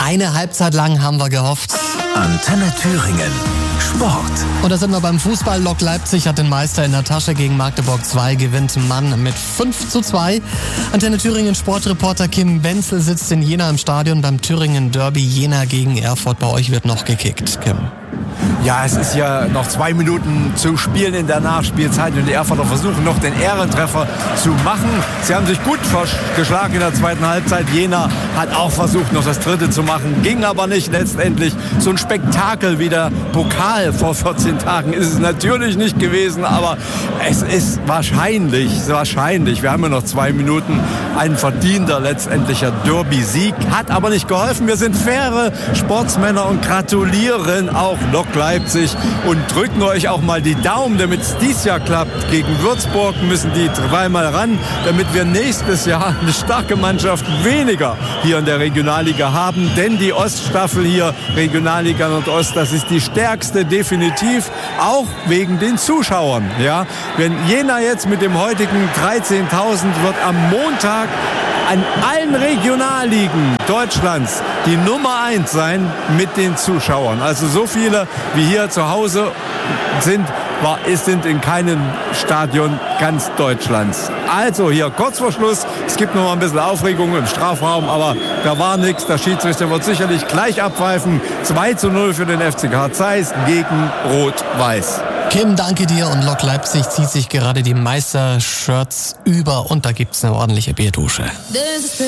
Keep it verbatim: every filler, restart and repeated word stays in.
Eine Halbzeit lang haben wir gehofft. Antenne Thüringen. Sport. Und da sind wir beim Fußball. Lok Leipzig hat den Meister in der Tasche. Gegen Magdeburg zwei gewinnt Mann mit fünf zu zwei. Antenne Thüringen Sportreporter Kim Wenzel sitzt in Jena im Stadion beim Thüringen Derby. Jena gegen Erfurt. Bei euch wird noch gekickt, Kim. Ja, es ist ja noch zwei Minuten zu spielen in der Nachspielzeit und die Erfurter versuchen noch den Ehrentreffer zu machen. Sie haben sich gut geschlagen in der zweiten Halbzeit. Jena hat auch versucht, noch das dritte zu machen, ging aber nicht letztendlich. So ein Spektakel wie der Pokal vor vierzehn Tagen ist es natürlich nicht gewesen, aber es ist wahrscheinlich, wahrscheinlich, wir haben ja noch zwei Minuten, ein verdienter letztendlicher Derby-Sieg. Hat aber nicht geholfen. Wir sind faire Sportsmänner und gratulieren auch Lok Leipzig und drücken euch auch mal die Daumen, damit es dieses Jahr klappt. Gegen Würzburg müssen die dreimal ran, damit wir nächstes Jahr eine starke Mannschaft weniger hier in der Regionalliga haben. Denn die Oststaffel hier, Regionalliga Nordost, das ist die stärkste definitiv, auch wegen den Zuschauern. Ja? Wenn Jena jetzt mit dem heutigen dreizehntausend wird am Montag an allen Regionalligen Deutschlands die Nummer eins sein mit den Zuschauern. Also so viele wie hier zu Hause sind, war, es sind in keinem Stadion ganz Deutschlands. Also hier kurz vor Schluss, es gibt noch mal ein bisschen Aufregung im Strafraum, aber da war nichts. Der Schiedsrichter wird sicherlich gleich abpfeifen. zwei zu null für den F C K Zeiss gegen Rot-Weiß. Kim, danke dir. Und Lok Leipzig zieht sich gerade die Meistershirts über und da gibt's eine ordentliche Bierdusche.